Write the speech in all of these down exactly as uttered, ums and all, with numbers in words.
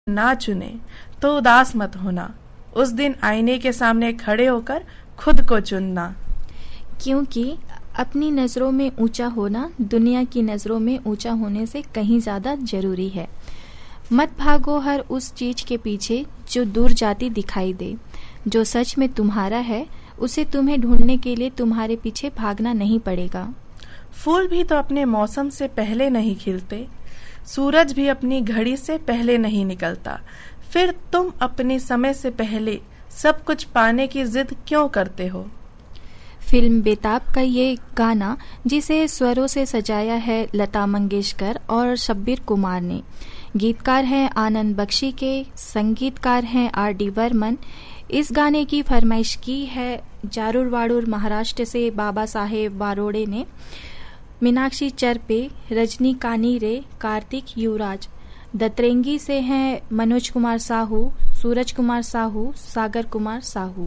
ना चुने तो उदास मत होना। उस दिन आईने के सामने खड़े होकर खुद को चुनना। क्योंकि अपनी नज़रों में ऊंचा होना दुनिया की नज़रों में ऊंचा होने से कहीं ज़्यादा जरूरी है। मत भागो हर उस चीज के पीछे जो दूर जाती दिखाई दे। जो सच में तुम्हारा है उसे तुम्हें ढूंढने के लिए तुम्हारे पीछे भागना नहीं पड़ेगा। फूल भी तो अपने मौसम से पहले नहीं खिलते, सूरज भी अपनी घड़ी से पहले नहीं निकलता। फिर तुम अपने समय से पहले सब कुछ पाने की जिद क्यों करते हो? फिल्म बेताब का ये गाना, जिसे स्वरों से सजाया है लता मंगेशकर और शब्बीर कुमार ने, गीतकार हैं आनंद बख्शी के, संगीतकार हैं आर डी बर्मन। इस गाने की फरमाइश की है जारूर वाड़ूर महाराष्ट्र से बाबा साहेब बारोड़े ने, मीनाक्षी चरपे, रजनी कानीरे, कार्तिक युवराज। दतरेंगी से हैं मनोज कुमार साहू, सूरज कुमार साहू, सागर कुमार साहू।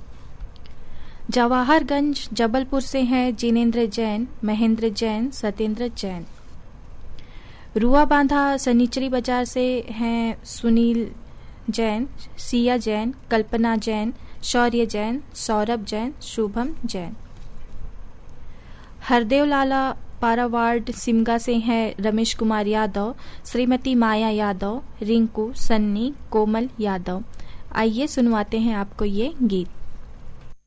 जवाहरगंज जबलपुर से हैं जिनेंद्र जैन, महेंद्र जैन, सत्येंद्र जैन। रुआ बांधा सनीचरी बाजार से हैं सुनील जैन, सिया जैन, कल्पना जैन, शौर्य जैन, सौरभ जैन, शुभम जैन। हरदेव लाला पारावार्ड सिमगा से हैं रमेश कुमार यादव, श्रीमती माया यादव, रिंकू, सन्नी, कोमल यादव। आइए सुनवाते हैं आपको ये गीत।